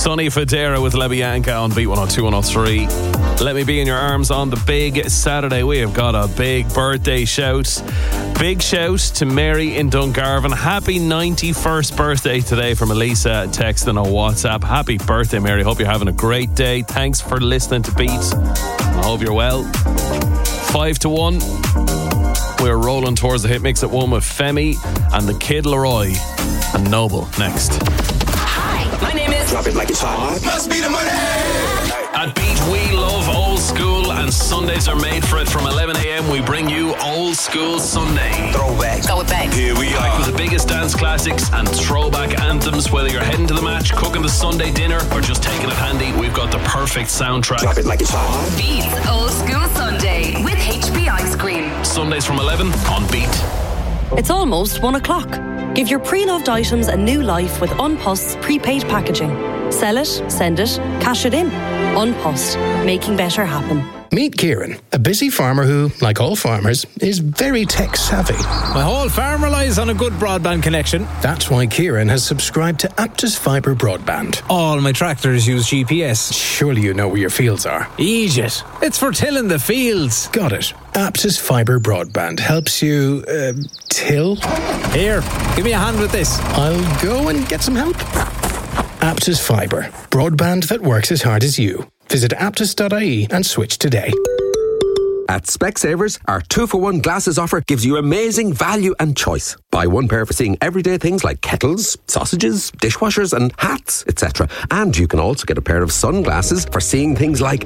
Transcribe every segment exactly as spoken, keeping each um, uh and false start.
Sonny Fodera with Lebianca on Beat one oh two, one oh three. Let me be in your arms on the big Saturday. We have got a big birthday shout. Big shout to Mary in Dungarvan. Happy ninety-first birthday today from Elisa, texting on WhatsApp. Happy birthday, Mary. Hope you're having a great day. Thanks for listening to Beat. I hope you're well. Five to one. We're rolling towards the hit mix at one with Femi and the Kid Leroy and Noble next. Hi, my name is. Drop it like it's hot. Must be the money. At Beat, we love old school, and Sundays are made for it. From eleven a.m, we bring you Old School Sunday. Throwback. Go with bang. Here we Back are. with the biggest dance classics and throwback anthems. Whether you're heading to the match, cooking the Sunday dinner, or just taking it handy, we've got the perfect soundtrack. Drop it like it's hot. Beats Old School Sunday with H P Ice Cream. Sundays from eleven on Beat. It's almost one o'clock. Give your pre-loved items a new life with Unpost's prepaid packaging. Sell it, send it, cash it in. Unpost, making better happen. Meet Kieran, a busy farmer who, like all farmers, is very tech-savvy. My whole farm relies on a good broadband connection. That's why Kieran has subscribed to Aptus Fibre Broadband. All my tractors use G P S. Surely you know where your fields are. Egypt. It's for tilling the fields. Got it. Aptus Fibre Broadband helps you, uh, till? Here, give me a hand with this. I'll go and get some help. Aptus Fibre. Broadband that works as hard as you. Visit aptus dot I E and switch today. At Specsavers, our two for one glasses offer gives you amazing value and choice. Buy one pair for seeing everyday things like kettles, sausages, dishwashers and hats, et cetera. And you can also get a pair of sunglasses for seeing things like...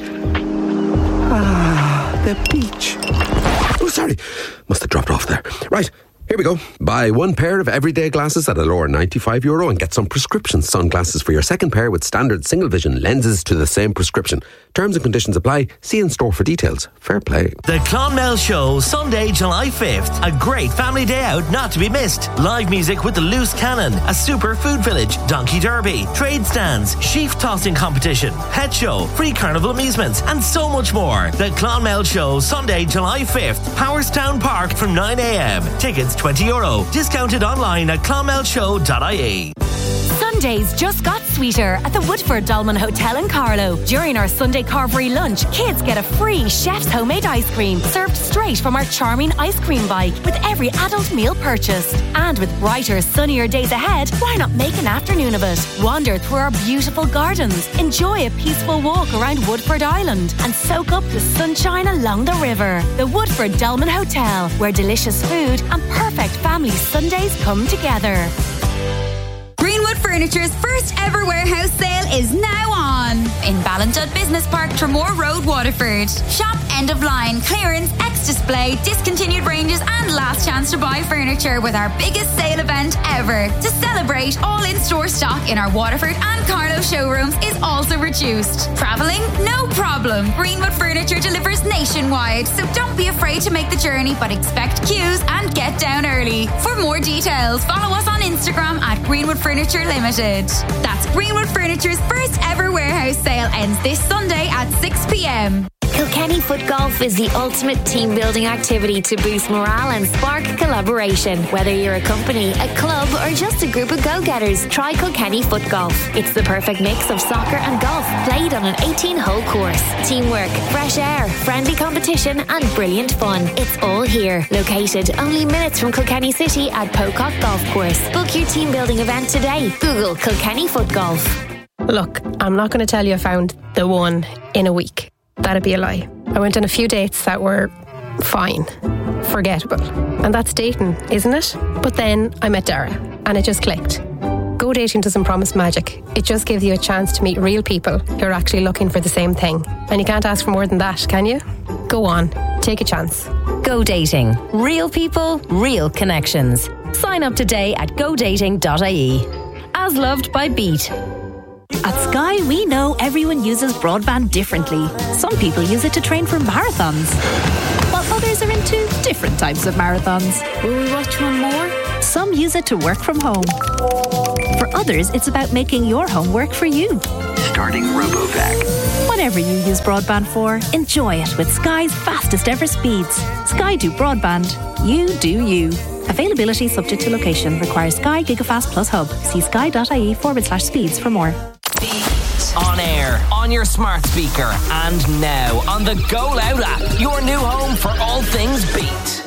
Ah, the beach. Oh, sorry. Must have dropped off there. Right. Here we go. Buy one pair of everyday glasses at a lower ninety-five euro and get some prescription sunglasses for your second pair with standard single vision lenses to the same prescription. Terms and conditions apply. See in store for details. Fair play. The Clonmel Show, Sunday, July fifth. A great family day out not to be missed. Live music with the Loose Cannon, a super food village, donkey derby, trade stands, sheaf tossing competition, pet show, free carnival amusements, and so much more. The Clonmel Show, Sunday, July fifth. Powerstown Park from nine a.m. Tickets twenty euro. Discounted online at clonmel show dot I E. Sundays just got sweeter at the Woodford Dolman Hotel in Carlow. During our Sunday carvery lunch, kids get a free chef's homemade ice cream served straight from our charming ice cream bike with every adult meal purchased. And with brighter, sunnier days ahead, why not make an afternoon of it? Wander through our beautiful gardens, enjoy a peaceful walk around Woodford Island, and soak up the sunshine along the river. The Woodford Dolman Hotel, where delicious food and perfect family Sundays come together. Greenwood Furniture's first ever warehouse sale is now on in Ballintood Business Park, Tremore Road, Waterford. Shop end of line, clearance, ex-display, discontinued ranges and last chance to buy furniture with our biggest sale event ever. To celebrate, all in-store stock in our Waterford and Carlow showrooms is also reduced. Travelling? No problem. Greenwood Furniture delivers nationwide, so don't be afraid to make the journey, but expect queues and get down early. For more details, follow us on Instagram at Greenwood Furniture Limited. That's Greenwood Furniture's first ever warehouse sale ends this Sunday at six p.m. Kilkenny Foot Golf is the ultimate team building activity to boost morale and spark collaboration. Whether you're a company, a club or just a group of go-getters, try Kilkenny Foot Golf. It's the perfect mix of soccer and golf played on an eighteen-hole course. Teamwork, fresh air, friendly competition and brilliant fun. It's all here. Located only minutes from Kilkenny City at Pocock Golf Course. Book your team building event today. Google Kilkenny Foot Golf. Look, I'm not going to tell you I found the one in a week. That'd be a lie. I went on a few dates that were fine, forgettable. And that's dating, isn't it? But then I met Dara and it just clicked. Go Dating doesn't promise magic. It just gives you a chance to meet real people who are actually looking for the same thing. And you can't ask for more than that, can you? Go on, take a chance. Go Dating. Real people, real connections. Sign up today at go dating dot I E. As loved by Beat. At Sky, we know everyone uses broadband differently. Some people use it to train for marathons, while others are into different types of marathons. Will we watch one more? Some use it to work from home. For others, it's about making your home work for you. Starting RoboVac. Whatever you use broadband for, enjoy it with Sky's fastest ever speeds. Sky do broadband. You do you. Availability subject to location. Requires Sky Gigafast Plus Hub. See sky dot I E forward slash speeds for more. On air, on your smart speaker, and now on the Go Loud app, your new home for all things Beat.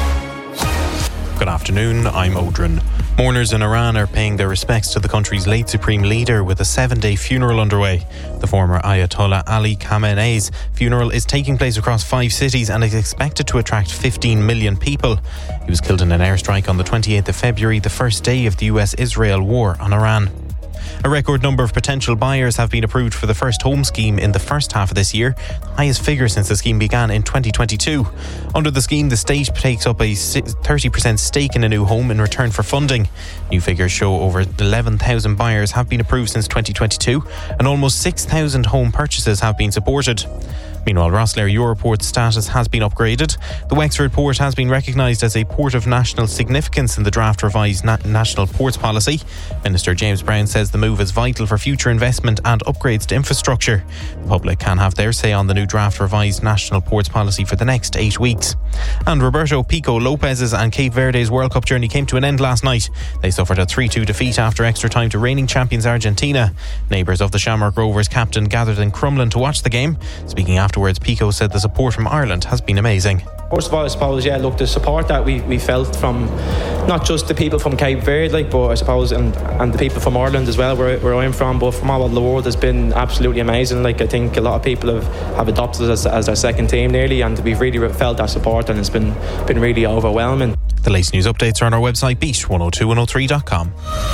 Good afternoon, I'm Odrin. Mourners in Iran are paying their respects to the country's late supreme leader with a seven-day funeral underway. The former Ayatollah Ali Khamenei's funeral is taking place across five cities and is expected to attract fifteen million people. He was killed in an airstrike on the twenty-eighth of February, the first day of the U S-Israel war on Iran. A record number of potential buyers have been approved for the first home scheme in the first half of this year, the highest figure since the scheme began in twenty twenty-two. Under the scheme, the state takes up a thirty percent stake in a new home in return for funding. New figures show over eleven thousand buyers have been approved since twenty twenty-two, and almost six thousand home purchases have been supported. Meanwhile, Rosslare Europort's status has been upgraded. The Wexford port has been recognised as a port of national significance in the draft revised na- national ports policy. Minister James Brown says the move is vital for future investment and upgrades to infrastructure. The public can have their say on the new draft revised national ports policy for the next eight weeks. And Roberto Pico Lopez's and Cape Verde's World Cup journey came to an end last night. They suffered a three two defeat after extra time to reigning champions Argentina. Neighbours of the Shamrock Rovers captain gathered in Crumlin to watch the game. Speaking after Afterwards, Pico said the support from Ireland has been amazing. First of all, I suppose, yeah, look, the support that we, we felt from not just the people from Cape Verde, like, but I suppose, and, and the people from Ireland as well, where, where I'm from, but from all over the world, has been absolutely amazing. Like, I think a lot of people have, have adopted us as, as their second team nearly, and we've really felt that support, and it's been, been really overwhelming. The latest news updates are on our website, beat one oh two one oh three dot com.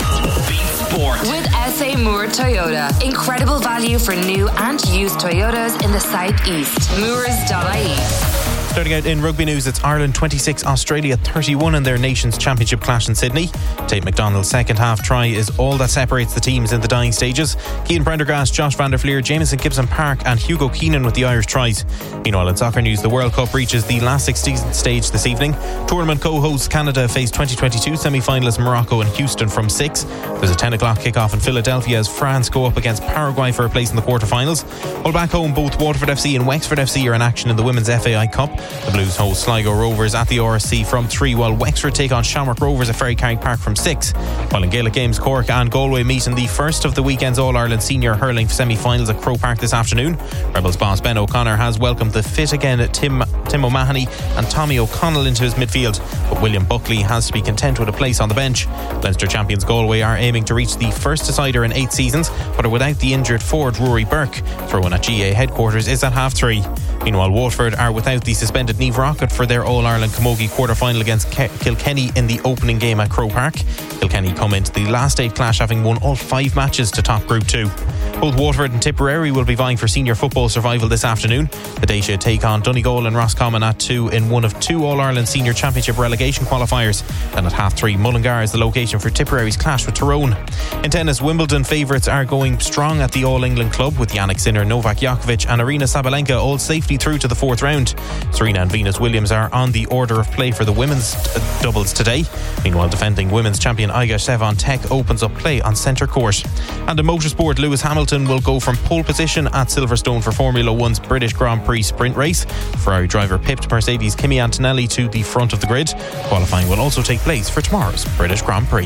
Sport. With S A Moore Toyota. Incredible value for new and used Toyotas in the southeast. Moores dot I E. Starting out in rugby news, it's Ireland twenty-six, Australia thirty-one in their Nations Championship clash in Sydney. Tate McDonald's second half try is all that separates the teams in the dying stages. Cian Prendergast, Josh van der Fleer, Jamison Gibson Park and Hugo Keenan with the Irish tries. Meanwhile, in soccer news, the World Cup reaches the last sixteen stage this evening. Tournament co-hosts Canada face twenty twenty-two semi-finalists Morocco and Houston from six. There's a ten o'clock kick-off in Philadelphia as France go up against Paraguay for a place in the quarter-finals. While back home, both Waterford F C and Wexford F C are in action in the Women's F A I Cup. The Blues host Sligo Rovers at the R S C from three, while Wexford take on Shamrock Rovers at Ferrycarrig Park from six. While in Gaelic games, Cork and Galway meet in the first of the weekend's All-Ireland Senior Hurling semi-finals at Croke Park this afternoon. Rebels boss Ben O'Connor has welcomed the fit again Tim, Tim O'Mahony and Tommy O'Connell into his midfield, but William Buckley has to be content with a place on the bench. Leinster champions Galway are aiming to reach the first decider in eight seasons, but are without the injured forward Rory Burke. Throw-in at G A headquarters is at half three. Meanwhile, Waterford are without the suspended Niamh Rockett for their All-Ireland Camogie quarter-final against Ke- Kilkenny in the opening game at Croke Park. Kilkenny come into the last eight clash having won all five matches to top Group two. Both Waterford and Tipperary will be vying for senior football survival this afternoon. The Dacia take on Donegal and Roscommon at two in one of two All-Ireland Senior Championship relegation qualifiers. Then at half three, Mullingar is the location for Tipperary's clash with Tyrone. In tennis, Wimbledon favourites are going strong at the All-England club with Yannick Sinner, Novak Djokovic and Arina Sabalenka all safely through to the fourth round. Serena and Venus Williams are on the order of play for the women's uh, doubles today. Meanwhile, defending women's champion Iga Swiatek opens up play on centre court. And in motorsport, Lewis Hamilton will go from pole position at Silverstone for Formula One's British Grand Prix sprint race. Ferrari driver pipped Mercedes Kimi Antonelli to the front of the grid. Qualifying will also take place for tomorrow's British Grand Prix.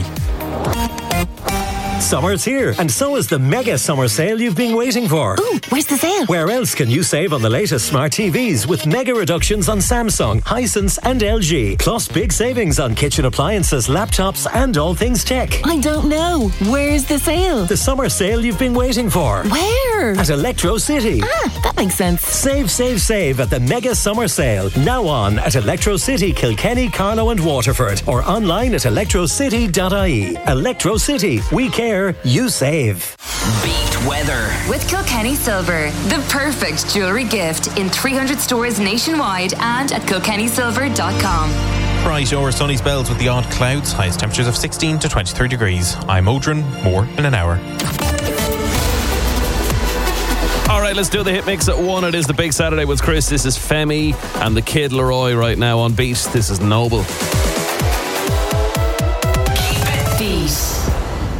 Summer's here, and so is the mega summer sale you've been waiting for. Ooh, where's the sale? Where else can you save on the latest smart T Vs with mega reductions on Samsung, Hisense and L G, plus big savings on kitchen appliances, laptops and all things tech? I don't know. Where's the sale? The summer sale you've been waiting for. Where? At Electro City. Ah, that makes sense. Save, save, save at the mega summer sale. Now on at Electro City, Kilkenny, Carlow and Waterford, or online at electro city dot I E. Electro City. We care. You save. Beat weather with Kilkenny Silver, the perfect jewellery gift in three hundred stores nationwide and at kilkenny silver dot com. Bright or sunny spells with the odd clouds, highest temperatures of sixteen to twenty-three degrees. I'm Odrin, more in an hour. All right, let's do the hit mix at one. It is the Big Saturday with Chris. This is Femi and the Kid Laroi right now on Beat. This is Noble.